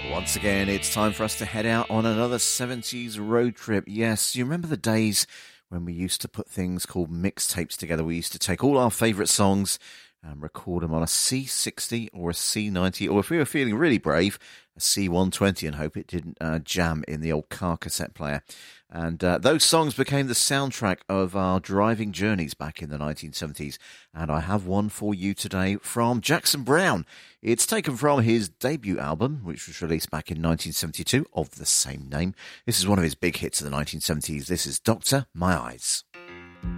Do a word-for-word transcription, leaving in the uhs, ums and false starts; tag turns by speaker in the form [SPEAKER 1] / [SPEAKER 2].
[SPEAKER 1] Once again, it's time for us to head out on another seventies road trip. Yes, you remember the days when we used to put things called mixtapes together. We used to take all our favourite songs and record them on a C sixty or a C ninety, or if we were feeling really brave, a C one twenty, and hope it didn't uh, jam in the old car cassette player. And uh, those songs became the soundtrack of our driving journeys back in the nineteen seventies. And I have one for you today from Jackson Browne. It's taken from his debut album, which was released back in nineteen seventy-two, of the same name. This is one of his big hits of the nineteen seventies. This is Doctor My Eyes.